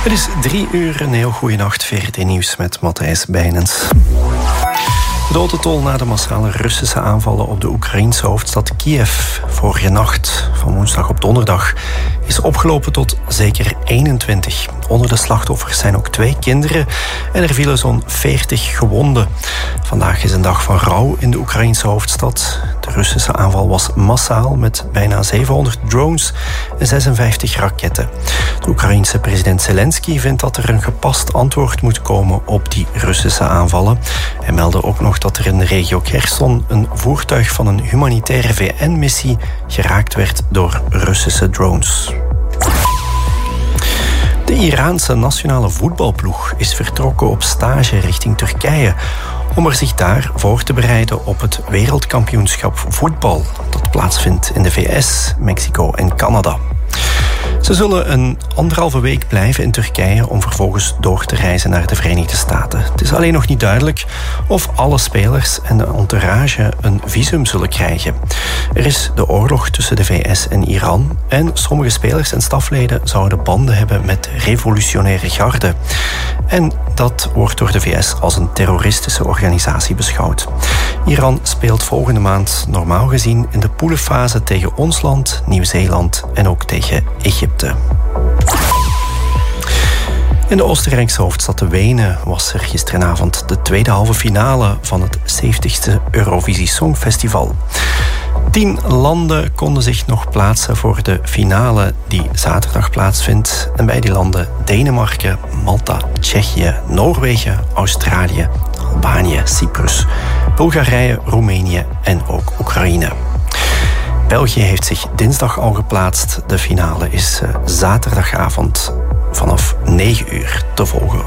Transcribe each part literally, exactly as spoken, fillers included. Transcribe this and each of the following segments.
Het is drie uur, een heel goede nacht. V R T Nieuws met Matthijs Bijnens. De dodentol na de massale Russische aanvallen op de Oekraïense hoofdstad Kiev vorige nacht, van woensdag op donderdag, is opgelopen tot zeker eenentwintig. Onder de slachtoffers zijn ook twee kinderen en er vielen zo'n veertig gewonden. Vandaag is een dag van rouw in de Oekraïense hoofdstad. De Russische aanval was massaal met bijna zevenhonderd drones en zesenvijftig raketten. De Oekraïense president Zelensky vindt dat er een gepast antwoord moet komen op die Russische aanvallen. Hij meldde ook nog dat er in de regio Kherson een voertuig van een humanitaire V N-missie geraakt werd door Russische drones. De Iraanse nationale voetbalploeg is vertrokken op stage richting Turkije om er zich daar voor te bereiden op het wereldkampioenschap voetbal dat plaatsvindt in de V S, Mexico en Canada. Ze zullen een anderhalve week blijven in Turkije om vervolgens door te reizen naar de Verenigde Staten. Het is alleen nog niet duidelijk of alle spelers en de entourage een visum zullen krijgen. Er is de oorlog tussen de V S en Iran en sommige spelers en stafleden zouden banden hebben met revolutionaire garde. En dat wordt door de V S als een terroristische organisatie beschouwd. Iran speelt volgende maand normaal gezien in de poelenfase tegen ons land, Nieuw-Zeeland en ook tegen Egypte. In de Oostenrijkse hoofdstad Wenen was er gisteravond de tweede halve finale van het zeventigste Eurovisie Songfestival. Tien landen konden zich nog plaatsen voor de finale die zaterdag plaatsvindt. En bij die landen Denemarken, Malta, Tsjechië, Noorwegen, Australië, Albanië, Cyprus, Bulgarije, Roemenië en ook Oekraïne. België heeft zich dinsdag al geplaatst. De finale is uh, zaterdagavond vanaf negen uur te volgen.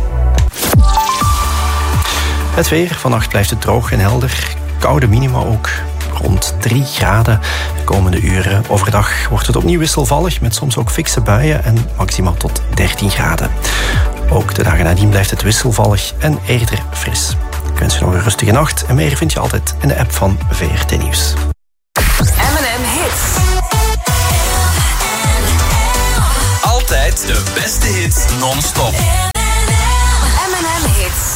Het weer. Vannacht blijft het droog en helder. Koude minima ook. Rond drie graden de komende uren. Overdag wordt het opnieuw wisselvallig met soms ook fikse buien en maximaal tot dertien graden. Ook de dagen nadien blijft het wisselvallig en eerder fris. Ik wens je nog een rustige nacht en meer vind je altijd in de app van V R T Nieuws. M en M Hits. Altijd de beste hits non-stop. M en M Hits.